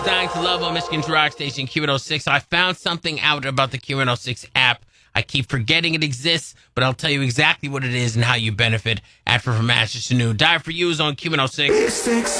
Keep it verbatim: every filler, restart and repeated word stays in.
Dying to Love on Michigan's Rock Station, Q one oh six. I found something out about the Q one oh six app. I keep forgetting it exists, but I'll tell you exactly what it is and how you benefit. After From Ashes to New. Die For You is on Q one oh six.